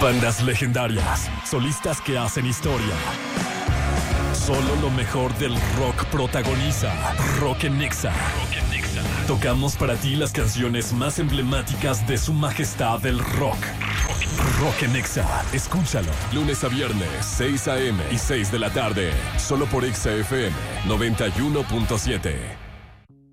Bandas legendarias, solistas que hacen historia. Solo lo mejor del rock protagoniza Rock en Nexa. Tocamos para ti las canciones más emblemáticas de su majestad el rock. Rock en Nexa. Escúchalo. Lunes a viernes, 6 a.m. y 6 de la tarde. Solo por Exa FM 91.7.